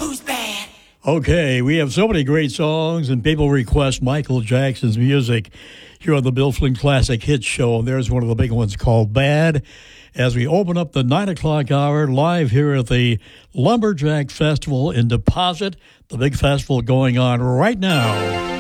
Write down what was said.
Who's bad? Okay, we have so many great songs, and people request Michael Jackson's music here on the Bill Flynn Classic Hits Show. And there's one of the big ones called Bad. As we open up the 9 o'clock hour live here at the Lumberjack Festival in Deposit, the big festival going on right now.